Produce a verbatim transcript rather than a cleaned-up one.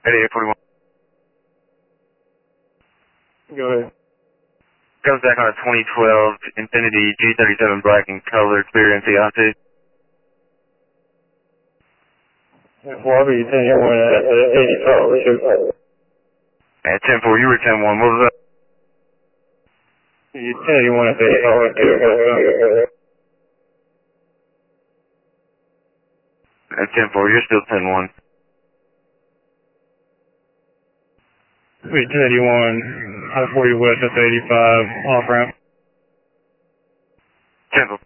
eighty-eight forty-one. Go ahead. Comes back on a twenty twelve Infiniti G thirty-seven black and color clear and Fiance. Whatever you think you want at eighty-five. At ten four, you were ten one. What was that? You tell you want at eighty-five. At ten four, you're still ten one. We tell you one I forty west at eighty-five off ramp. ten four.